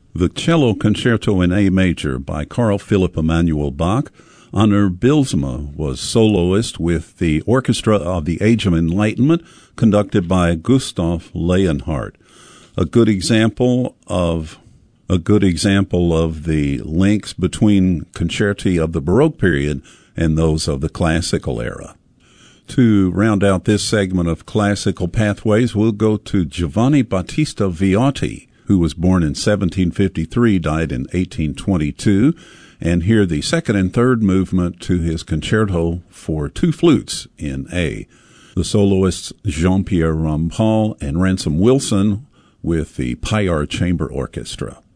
The Cello Concerto in A Major by Carl Philipp Emanuel Bach. Anna Bylsma was soloist with the Orchestra of the Age of Enlightenment, conducted by Gustav Leonhardt. A good example of the links between concerti of the Baroque period and those of the classical era. To round out this segment of classical pathways, we'll go to Giovanni Battista Viotti, who was born in 1753, died in 1822, and hear the second and third movement to his concerto for two flutes in A. The soloists Jean-Pierre Rampal and Ransom Wilson with the Payar Chamber Orchestra.